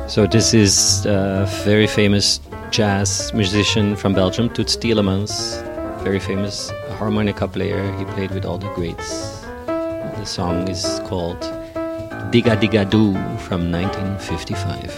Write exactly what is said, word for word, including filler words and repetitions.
So this is a very famous jazz musician from Belgium, Toots Tielemans, very famous harmonica player. He played with all the greats. The song is called Digga Digga Doo from nineteen fifty-five.